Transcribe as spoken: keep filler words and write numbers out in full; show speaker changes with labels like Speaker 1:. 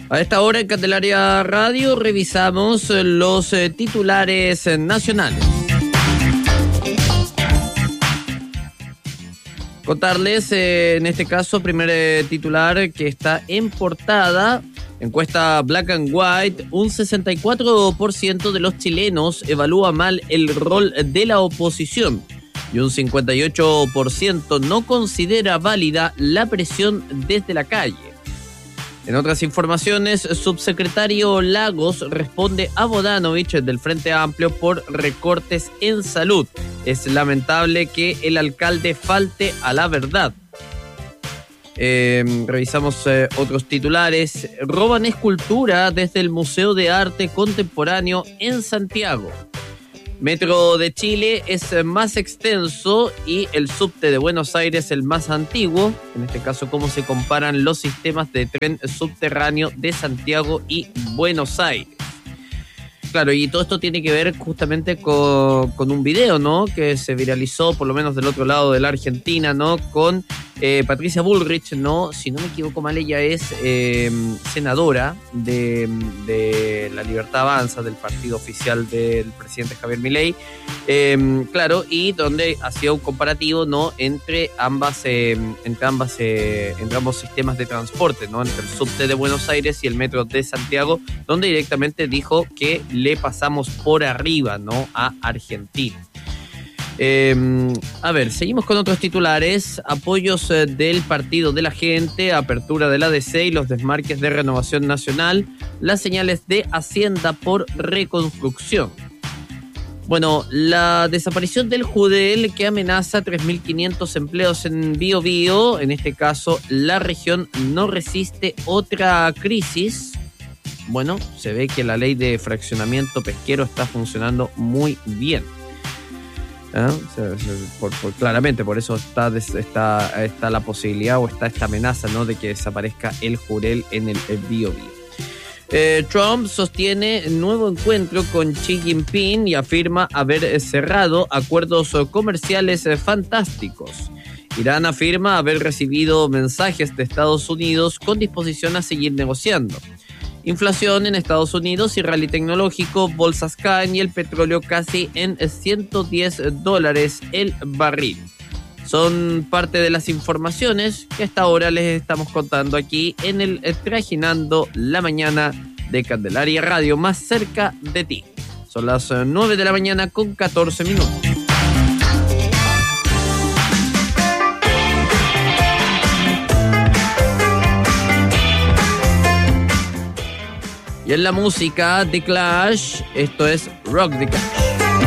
Speaker 1: A esta hora en Candelaria Radio revisamos los eh, titulares eh, nacionales. Contarles, eh, en este caso, primer eh, titular que está en portada, encuesta Black and White, un sesenta y cuatro por ciento de los chilenos evalúa mal el rol de la oposición y un cincuenta y ocho por ciento no considera válida la presión desde la calle. En otras informaciones, subsecretario Lagos responde a Bodanovich del Frente Amplio por recortes en salud. Es lamentable que el alcalde falte a la verdad. Eh, revisamos eh, otros titulares. Roban escultura desde el Museo de Arte Contemporáneo en Santiago. Metro de Chile es más extenso y el subte de Buenos Aires el más antiguo. En este caso, cómo se comparan los sistemas de tren subterráneo de Santiago y Buenos Aires. Claro, y todo esto tiene que ver justamente con, con un video, ¿no? Que se viralizó, por lo menos del otro lado de la Argentina, ¿no? Con eh, Patricia Bullrich, ¿no? Si no me equivoco mal, ella es eh, senadora de, de La Libertad Avanza, del partido oficial del presidente Javier Milei. Eh, claro, y donde hacía un comparativo, ¿no? Entre ambas, eh, entre ambas, eh, entre ambos sistemas de transporte, ¿no? Entre el subte de Buenos Aires y el metro de Santiago, donde directamente dijo que le pasamos por arriba, ¿no? A Argentina. Eh, a ver, seguimos con otros titulares. Apoyos eh, del Partido de la Gente, apertura de la D C y los desmarques de Renovación Nacional, las señales de Hacienda por reconstrucción. Bueno, la desaparición del Judel que amenaza tres mil quinientos empleos en Bío Bío, en este caso la región no resiste otra crisis. Bueno, se ve que la ley de fraccionamiento pesquero está funcionando muy bien. ¿Eh? Se, se, por, por, claramente, por eso está, está, está la posibilidad o está esta amenaza, ¿no? De que desaparezca el Jurel en el, el Bío Bío. Eh, Trump sostiene nuevo encuentro con Xi Jinping y afirma haber cerrado acuerdos comerciales fantásticos. Irán afirma haber recibido mensajes de Estados Unidos con disposición a seguir negociando. Inflación en Estados Unidos y rally tecnológico, bolsas caen y el petróleo casi en ciento diez dólares el barril. Son parte de las informaciones que hasta ahora les estamos contando aquí en el Trajinando la Mañana de Candelaria Radio, más cerca de ti. Son las nueve de la mañana con catorce minutos. Y en la música, The Clash, esto es Rock the Clash.